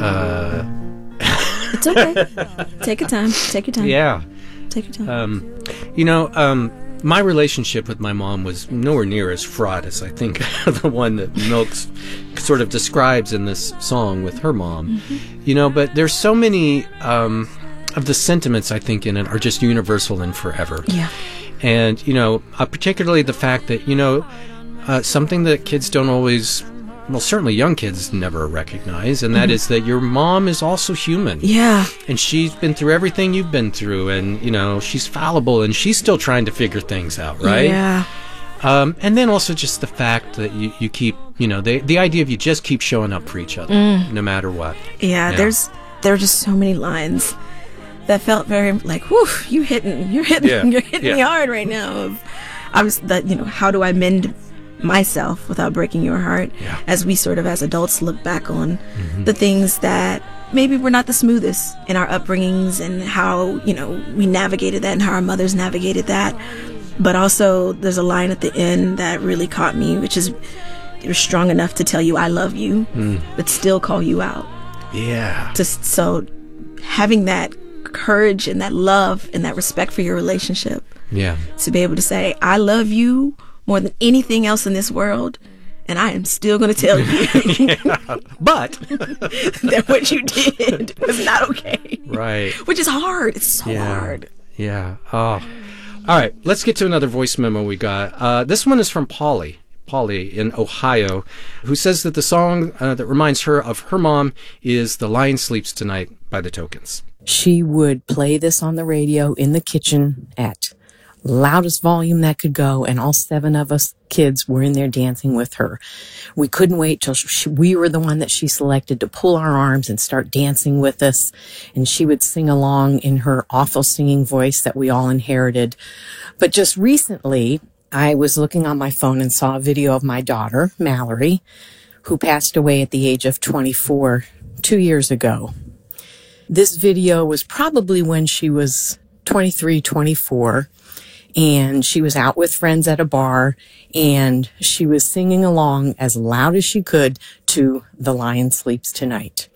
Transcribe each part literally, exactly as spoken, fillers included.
Uh, it's okay. Take your time. Take your time. Yeah. Take your time. Um, you know, um, my relationship with my mom was nowhere near as fraught as I think the one that Milks sort of describes in this song with her mom. Mm-hmm. You know, but there's so many um, of the sentiments, I think, in it are just universal and forever. Yeah. And, you know, uh, particularly the fact that, you know, uh, something that kids don't always, well, certainly young kids never recognize, and that mm-hmm. is that your mom is also human. Yeah. And she's been through everything you've been through, and, you know, she's fallible, and she's still trying to figure things out, right? Yeah. Um, and then also just the fact that you, you keep, you know, the, the idea of you just keep showing up for each other, mm. no matter what. Yeah, yeah, there's there are just so many lines that felt very like, whew, you hitting, you're hitting, yeah. you're hitting yeah. me hard right now. I was that, you know, how do I mend myself without breaking your heart? Yeah. As we sort of as adults look back on mm-hmm. the things that maybe we're not the smoothest in our upbringings and how, you know, we navigated that and how our mothers navigated that. But also there's a line at the end that really caught me, which is, you're strong enough to tell you I love you, mm. but still call you out. Yeah. Just so having that courage and that love and that respect for your relationship. Yeah. To be able to say, I love you more than anything else in this world, and I am still going to tell you. yeah. But that what you did was not okay. Right. Which is hard. It's so yeah. hard. Yeah. Oh. All right. Let's get to another voice memo we got. Uh, this one is from Polly. Polly in Ohio, who says that the song uh, that reminds her of her mom is The Lion Sleeps Tonight by the Tokens. She would play this on the radio in the kitchen at loudest volume that could go, and all seven of us kids were in there dancing with her. We couldn't wait till she, we were the one that she selected to pull our arms and start dancing with us, and she would sing along in her awful singing voice that we all inherited. But just recently, I was looking on my phone and saw a video of my daughter, Mallory, who passed away at the age of twenty-four two years ago. This video was probably when she was twenty-three, twenty-four, and she was out with friends at a bar, and she was singing along as loud as she could to The Lion Sleeps Tonight.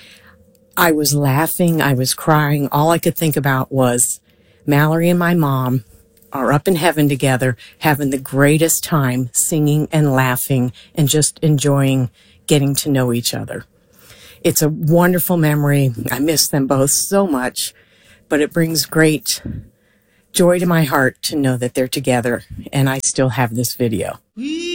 I was laughing, I was crying. All I could think about was Mallory and my mom are up in heaven together, having the greatest time singing and laughing and just enjoying getting to know each other. It's a wonderful memory. I miss them both so much, but it brings great joy to my heart to know that they're together, and I still have this video.